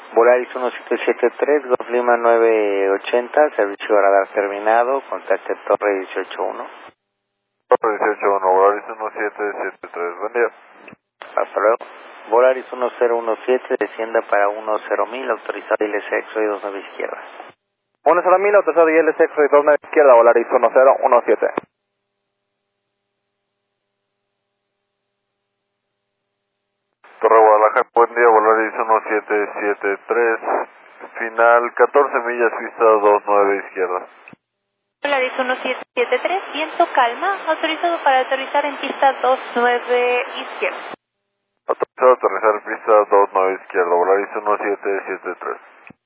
Volaris 1773, Golf Lima 980, servicio radar terminado, contacte Torre 181. Torre 181, Volaris 1773, buen día. Hasta luego. Volaris 1017, descienda para 10.000, autorizado ILS y 29 izquierda. 10.000, autorizado ILS y 29 izquierda, Volaris 1017. Torre Guadalajara, buen día, Volaris 1773, final 14 millas, pista 29 izquierda. Volaris 1773, viento calma, autorizado para aterrizar en pista 29 izquierda. Autorizado a aterrizar pista 29 izquierda, Volaris 1773.